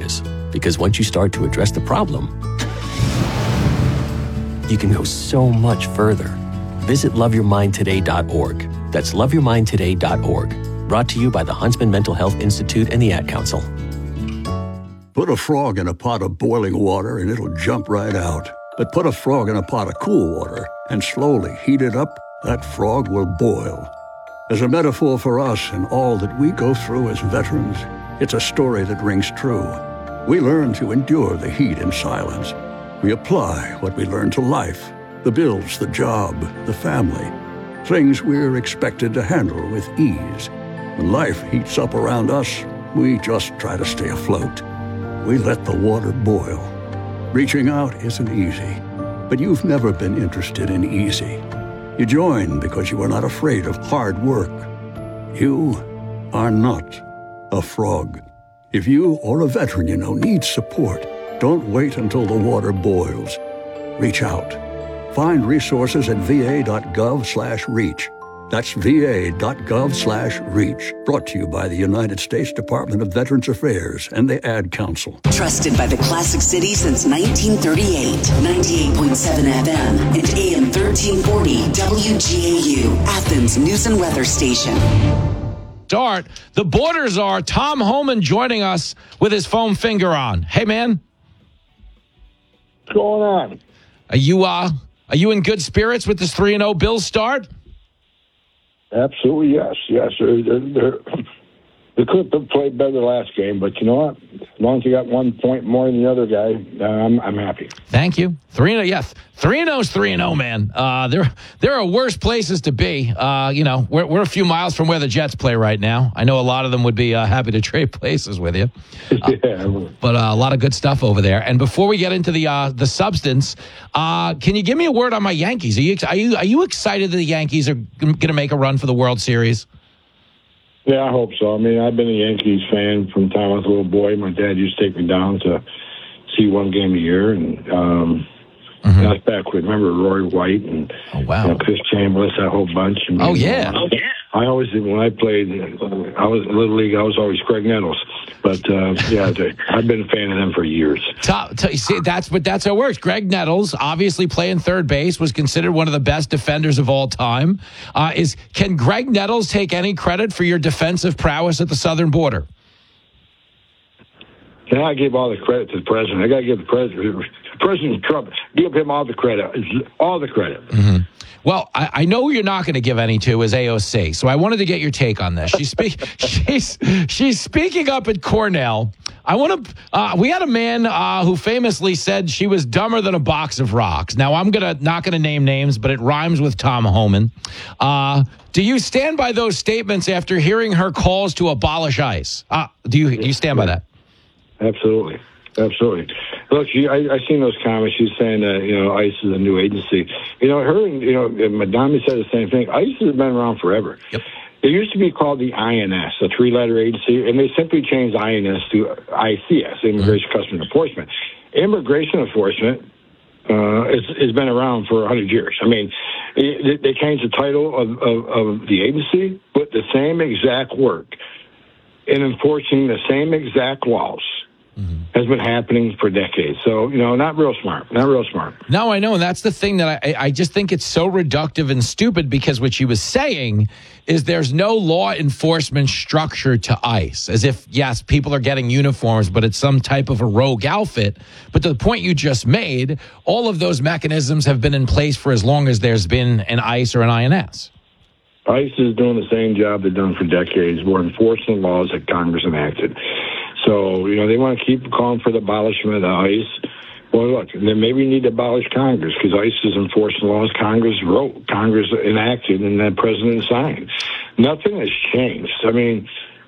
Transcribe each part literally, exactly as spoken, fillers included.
changes. Because once you start to address the problem, you can go so much further. Visit love your mind today dot org. That's love your mind today dot org. Brought to you by the Huntsman Mental Health Institute and the Ad Council. Put a frog in a pot of boiling water and it'll jump right out. But put a frog in a pot of cool water and slowly heat it up, that frog will boil. As a metaphor for us and all that we go through as veterans, it's a story that rings true. We learn to endure the heat in silence. We apply what we learn to life, the bills, the job, the family, things we're expected to handle with ease. When life heats up around us, we just try to stay afloat. We let the water boil. Reaching out isn't easy, but you've never been interested in easy. You join because you are not afraid of hard work. You are not a frog. If you or a veteran you know needs support, don't wait until the water boils. Reach out. Find resources at va.gov slash reach. That's va.gov slash reach. Brought to you by the United States Department of Veterans Affairs and the Ad Council. Trusted by the Classic City since nineteen thirty-eight. ninety-eight point seven F M and A M thirteen forty W G A U. Athens News and Weather Station. Start. The Borders are Tom Homan joining us with his foam finger on. Hey, man. What's going on? Are you, uh, are you in good spirits with this three and oh Bills start? Absolutely, yes. Yes, they're, they're, they're, they could have played better last game, but you know what? As long as you got one point more than the other guy, uh, I'm, I'm happy. Thank you. three and oh, yes. three and oh is three and oh, man. Uh, there, there are worse places to be. Uh, you know, we're, we're a few miles from where the Jets play right now. I know a lot of them would be uh, happy to trade places with you. Uh, yeah. But uh, a lot of good stuff over there. And before we get into the uh, the substance, uh, can you give me a word on my Yankees? Are you are you are you excited that the Yankees are going to make a run for the World Series? Yeah, I hope so. I mean, I've been a Yankees fan from the time I was a little boy. My dad used to take me down to see one game a year, and um, mm-hmm. that's back with, remember, Roy White and oh, wow. you know, Chris Chambliss, that whole bunch. And, oh, yeah. Oh, yeah. I always, when I played, I was in Little League, I was always Craig Nettles. But, uh, yeah, I've been a fan of them for years. Top, t- see, that's, but that's how it works. Greg Nettles, obviously playing third base, was considered one of the best defenders of all time. Uh, is Can Greg Nettles take any credit for your defensive prowess at the southern border? And I give all the credit to the president. I got to give the president, President Trump, give him all the credit, all the credit. Mm-hmm. Well, I, I know you're not going to give any to is A O C, so I wanted to get your take on this. She's speak, she's she's speaking up at Cornell. I want to. Uh, we had a man uh, who famously said she was dumber than a box of rocks. Now I'm gonna not going to name names, but it rhymes with Tom Homan. Uh, do you stand by those statements after hearing her calls to abolish ICE? Uh, do you do you stand by that? Absolutely. Absolutely. Look, she, I, I seen those comments. She's saying that, you know, ICE is a new agency. You know, her and, you know, Madame said the same thing. ICE has been around forever. Yep. It used to be called the I N S, a three-letter agency, and they simply changed I N S to I C S, Immigration mm-hmm. Customs Enforcement. Immigration Enforcement uh, has been around for one hundred years. I mean, they, they changed the title of, of, of the agency, but the same exact work in enforcing the same exact laws. Mm-hmm. has been happening for decades. So, you know, not real smart. Not real smart. No, I know. And that's the thing that I, I just think it's so reductive and stupid because what she was saying is there's no law enforcement structure to ICE. As if, yes, people are getting uniforms, but it's some type of a rogue outfit. But to the point you just made, all of those mechanisms have been in place for as long as there's been an ICE or an I N S. ICE is doing the same job they've done for decades. We're enforcing laws that Congress enacted. So, you know, they want to keep calling for the abolishment of the ICE. Well, look, then maybe we need to abolish Congress because ICE is enforcing laws Congress wrote, Congress enacted, and the president signed. Nothing has changed. I mean,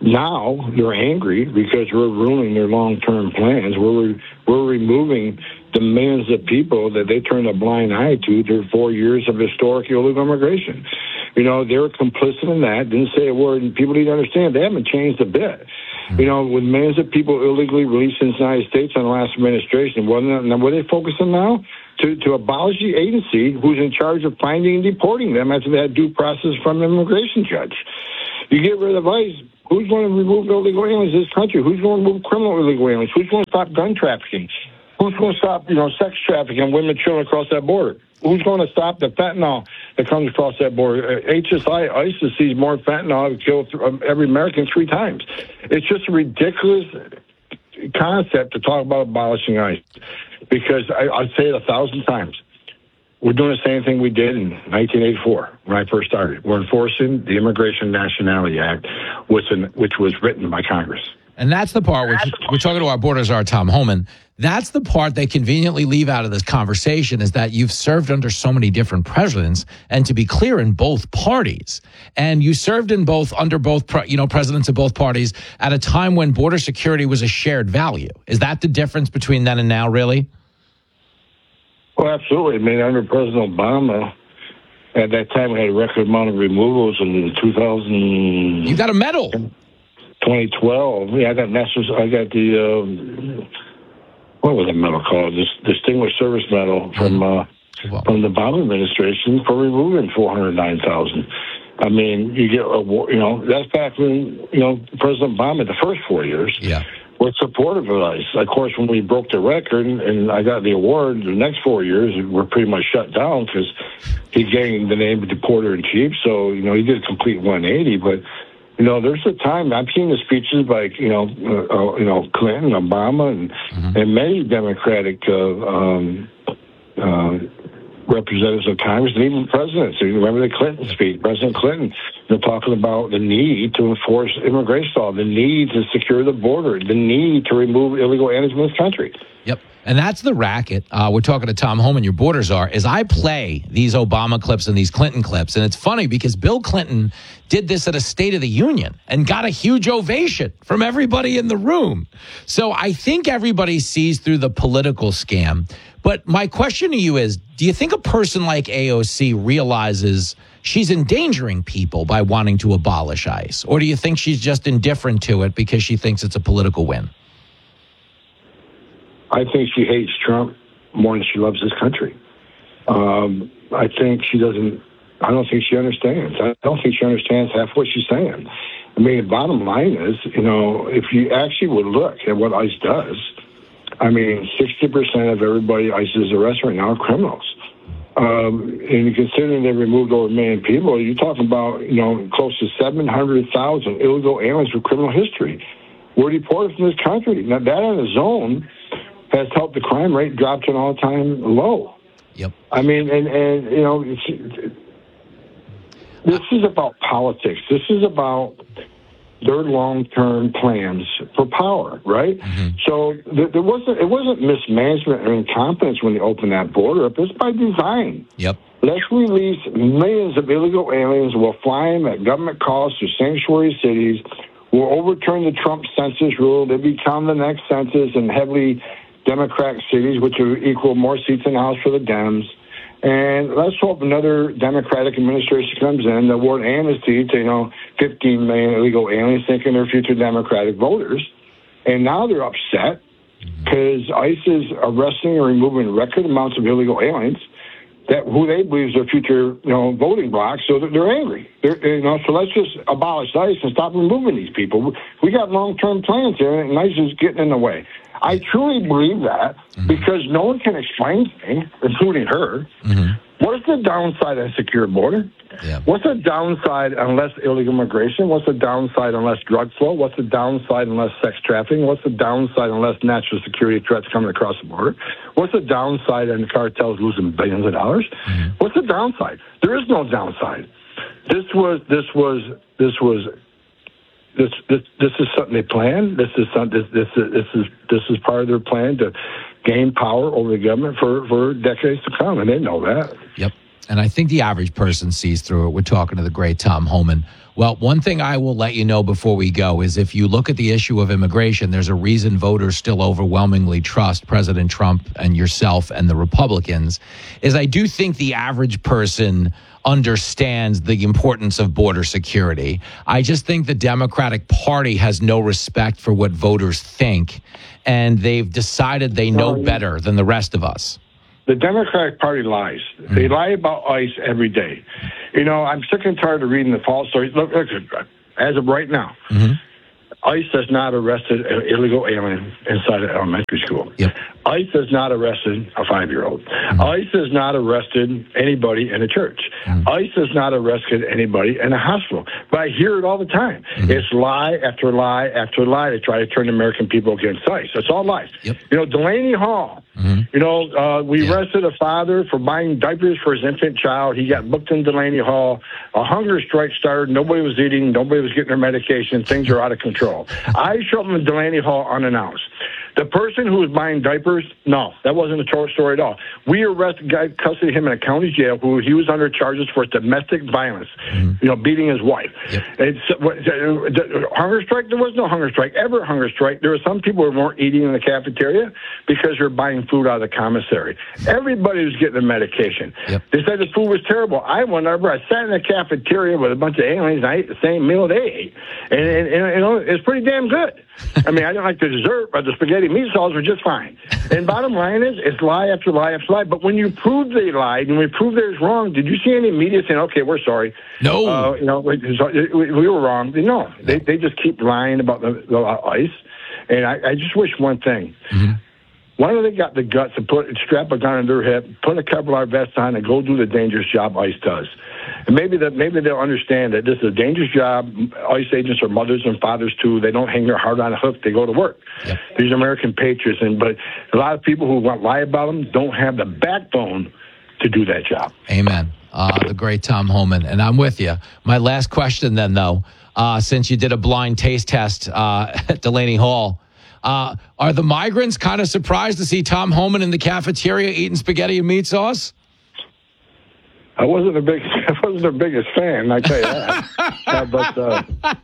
now they're angry because we're ruining their long-term plans. We're, we're removing the millions of people that they turned a blind eye to through four years of historic illegal immigration. You know, they were complicit in that, didn't say a word, and people need to understand they haven't changed a bit. You know, with millions of people illegally released in the United States on the last administration, what are they focusing now? To, to abolish the agency who's in charge of finding and deporting them after they had due process from an immigration judge. You get rid of ICE, Who's going to remove illegal aliens in this country? Who's going to remove criminal illegal aliens? Who's going to stop gun trafficking? Who's going to stop, you know, sex trafficking, women and children across that border? Who's going to stop the fentanyl that comes across that border? H S I, ISIS sees more fentanyl to kill every American three times. It's just a ridiculous concept to talk about abolishing ICE, because I, I say it a thousand times. We're doing the same thing we did in nineteen eighty-four when I first started. We're enforcing the Immigration Nationality Act, which, in, which was written by Congress. And that's the part, which we're talking to our borders czar, Tom Homan. That's the part they conveniently leave out of this conversation, is that you've served under so many different presidents, and to be clear, in both parties. And you served in both, under both, you know, presidents of both parties at a time when border security was a shared value. Is that the difference between then and now, really? Well, absolutely. I mean, under President Obama, at that time, we had a record amount of removals in two thousand. You got a medal. twenty twelve. Yeah, I got national. I got the um, what was that medal called? This Distinguished Service Medal from uh, well. from the Obama administration for removing four hundred nine thousand. I mean, you get a, you know, that's back when, you know, President Obama, the first four years. Yeah. Was supportive of ICE. Of course, when we broke the record and I got the award, the next four years were pretty much shut down because he gained the name of Deporter-in-Chief. So, you know, he did a complete one eighty. But, you know, there's a time, I've seen the speeches by, you know, uh, you know, Clinton, Obama, and, mm-hmm. and many Democratic uh, um, uh, representatives of Congress, and even presidents. You remember the Clinton speech, President Clinton, they're talking about the need to enforce immigration law, the need to secure the border, the need to remove illegal aliens from this country. Yep. And that's the racket. Uh, we're talking to Tom Homan, your border czar, is I play these Obama clips and these Clinton clips. And it's funny because Bill Clinton did this at a State of the Union and got a huge ovation from everybody in the room. So I think everybody sees through the political scam. But my question to you is, do you think a person like A O C realizes she's endangering people by wanting to abolish ICE? Or do you think she's just indifferent to it because she thinks it's a political win? I think she hates Trump more than she loves this country. Um, I think she doesn't, I don't think she understands. I don't think she understands half what she's saying. I mean, the bottom line is, you know, if you actually would look at what ICE does, I mean, sixty percent of everybody ICE is arrested right now are criminals. Um, and considering they removed over a million people, you're talking about, you know, close to seven hundred thousand illegal aliens with criminal history were deported from this country. Now, that on its own has helped the crime rate drop to an all-time low. Yep. I mean, and, and you know, it's, this is about politics. This is about their long-term plans for power, right? Mm-hmm. So th- there wasn't it wasn't mismanagement or incompetence when they opened that border up. It's by design. Yep. Let's release millions of illegal aliens. We'll fly them at government costs to sanctuary cities. We'll overturn the Trump census rule. They become the next census in heavily Democrat cities, which will equal more seats in the House for the Dems. And let's hope another Democratic administration comes in that award amnesty to, you know, fifteen million illegal aliens, thinking they're future Democratic voters. And now they're upset because ICE is arresting and removing record amounts of illegal aliens that who they believe is their future, you know, voting bloc. So they're angry. They're, you know, so let's just abolish ICE and stop removing these people. We got long-term plans here, and ICE is getting in the way. I truly believe that mm-hmm. because no one can explain to me, including her, mm-hmm. what is the downside of a secure border? Yeah. What's the downside on less illegal immigration? What's the downside on less drug flow? What's the downside on less sex trafficking? What's the downside on less national security threats coming across the border? What's the downside on the cartels losing billions of dollars? Mm-hmm. What's the downside? There is no downside. This was this was this was This, this this is something they planned. This is some, this this is this is this is part of their plan to gain power over the government for, for decades to come, and they know that. Yep. And I think the average person sees through it. We're talking to the great Tom Homan. Well, one thing I will let you know before we go is if you look at the issue of immigration, there's a reason voters still overwhelmingly trust President Trump and yourself and the Republicans, is I do think the average person understands the importance of border security. I just think the Democratic Party has no respect for what voters think, and they've decided they know better than the rest of us. The Democratic Party lies. Mm-hmm. They lie about ICE every day. You know, I'm sick and tired of reading the false stories. Look, look, as of right now, mm-hmm. ICE has not arrested an illegal alien inside an elementary school. Yep. ICE has not arrested a five-year-old. Mm-hmm. ICE has not arrested anybody in a church. Mm-hmm. ICE has not arrested anybody in a hospital. But I hear it all the time. Mm-hmm. It's lie after lie after lie to try to turn American people against ICE. It's all lies. Yep. You know, Delaney Hall, mm-hmm. you know, uh, we yeah. arrested a father for buying diapers for his infant child. He got booked in Delaney Hall. A hunger strike started. Nobody was eating. Nobody was getting their medication. Things are out of control. I showed him in Delaney Hall unannounced. The person who was buying diapers, no, that wasn't a true story at all. We arrested guy, custody him in a county jail who he was under charges for domestic violence, mm-hmm. you know, beating his wife. Yep. It's, what, the hunger strike? There was no hunger strike, ever hunger strike. There were some people who weren't eating in the cafeteria because they're buying food out of the commissary. Everybody was getting their medication. Yep. They said the food was terrible. I went over, I sat in the cafeteria with a bunch of aliens, and I ate the same meal they ate. And, and, and you know, it's pretty damn good. I mean, I didn't like the dessert, but the spaghetti meatballs were just fine. And bottom line is, it's lie after lie after lie. But when you prove they lied and we prove they're wrong, did you see any media saying, okay, we're sorry? No. Uh, you know, we, we were wrong. No, they, they just keep lying about the, the ICE. And I, I just wish one thing. Mm-hmm. Why don't they got the guts to put strap a gun on their hip, put a Kevlar vest on, and go do the dangerous job ICE does? And maybe that maybe they'll understand that this is a dangerous job. ICE agents are mothers and fathers too. They don't hang their heart on a hook. They go to work. Yep. These are American patriots, and but a lot of people who want to lie about them don't have the backbone to do that job. Amen. Uh, the great Tom Homan, and I'm with you. My last question, then, though, uh, since you did a blind taste test uh, at Delaney Hall. Uh, are the migrants kind of surprised to see Tom Homan in the cafeteria eating spaghetti and meat sauce? I wasn't the big, I wasn't their biggest fan, I tell you that. uh, but uh,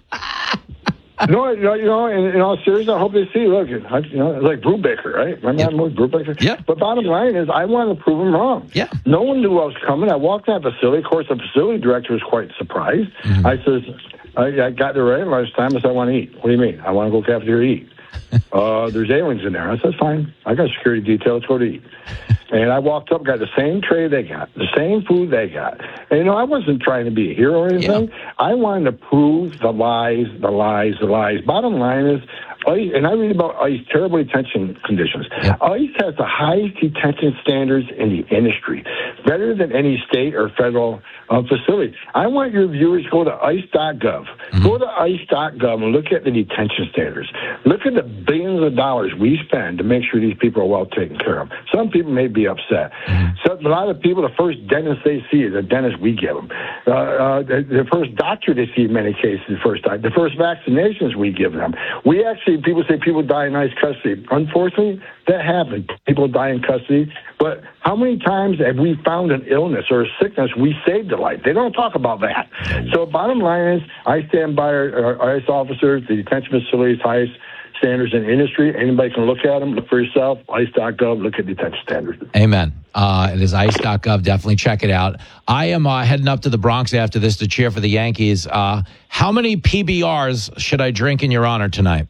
no, you know, you know, in, in all seriousness, I hope they see. Look, I, you know, it's like Brubaker, right? Remember yep. that movie, Brubaker? Yeah. But bottom line is, I wanted to prove them wrong. Yeah. No one knew I was coming. I walked in that facility. Of course, the facility director was quite surprised. Mm-hmm. I says, I, I got there right last time. I said, I want to eat. What do you mean? I want to go cafeteria to eat. uh, there's aliens in there. I said, fine. I got security detail. Let's go to eat. And I walked up, got the same tray they got, the same food they got. And, you know, I wasn't trying to be a hero or anything. Yeah. I wanted to prove the lies, the lies, the lies. Bottom line is, ICE, and I read about ICE terrible detention conditions. Yeah. ICE has the highest detention standards in the industry, better than any state or federal uh, facility. I want your viewers to go to ice dot gov. Mm-hmm. Go to ice dot gov and look at the detention standards. Look at the billions of dollars we spend to make sure these people are well taken care of. Some people may be upset. Mm-hmm. So a lot of people, the first dentist they see is the dentist we give them. Uh, uh, the, the first doctor they see in many cases, the first time. The first vaccinations we give them. We actually, people say people die in ICE custody. Unfortunately, that happens. People die in custody. But how many times have we found an illness or a sickness we saved a life? They don't talk about that. So bottom line is, I stand by our, our ICE officers, the detention facilities, highest standards in the industry. Anybody can look at them. Look for yourself. ice dot gov. Look at detention standards. Amen. Uh, it is ice dot gov. Definitely check it out. I am uh, heading up to the Bronx after this to cheer for the Yankees. Uh, how many P B Rs should I drink in your honor tonight?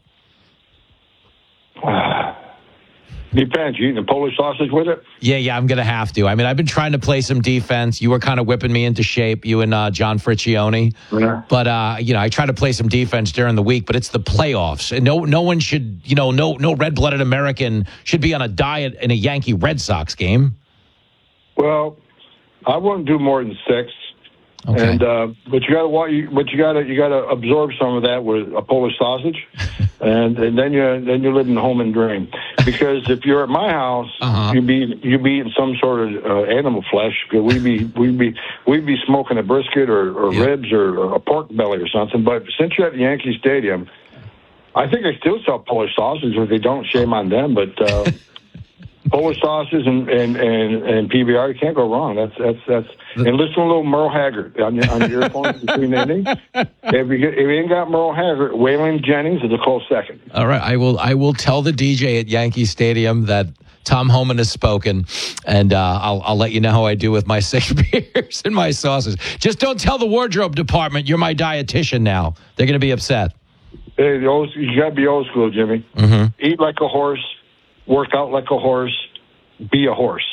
Depends. You eating a Polish sausage with it? Yeah, yeah, I'm going to have to. I mean, I've been trying to play some defense. You were kind of whipping me into shape, you and uh, John Friccione. Yeah. But, uh, you know, I try to play some defense during the week, but it's the playoffs. And no no one should, you know, no no red-blooded American should be on a diet in a Yankee Red Sox game. Well, I wouldn't do more than six. Okay. And uh, but you got to but you got to you got to absorb some of that with a Polish sausage, and, and then you then you live in the home and dream. Because if you're at my house, uh-huh. you'd be you'd be eating some sort of uh, animal flesh. We'd be we'd be we'd be smoking a brisket or, or yep. ribs or a pork belly or something. But since you're at the Yankee Stadium, I think they still sell Polish sausage. If they don't, shame on them. But uh, Polish sausages and, and, and, and P B R, you can't go wrong. That's that's that's. And listen to a little Merle Haggard on your, on your earphones between innings. If you, get, if you ain't got Merle Haggard, Waylon Jennings is a close second. All right, I will I will tell the D J at Yankee Stadium that Tom Homan has spoken, and uh, I'll I'll let you know how I do with my six beers and my sauces. Just don't tell the wardrobe department you're my dietitian now. They're going to be upset. Hey, the old, you got to be old school, Jimmy. Mm-hmm. Eat like a horse, work out like a horse, be a horse.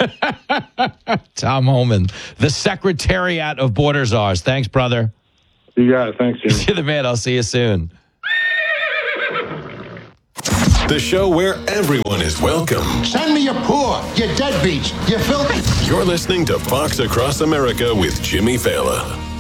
Tom Homan, the Secretariat of Border Czars. Thanks, brother. You got it. Thanks, Jimmy. You're the man. I'll see you soon. The show where everyone is welcome. Send me your poor, your deadbeats, your filthy. You're listening to Fox Across America with Jimmy Fallon.